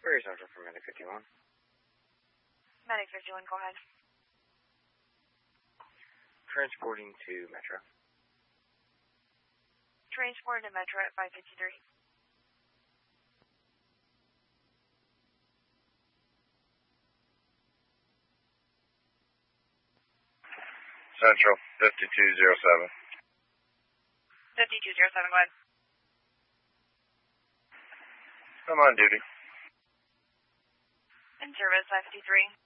Where is Central for Medic 51? Medic 51, go ahead. Transporting to Metro. Transport to Metro at 553. Central 5207. 5207, go ahead. I'm on duty. In service 553.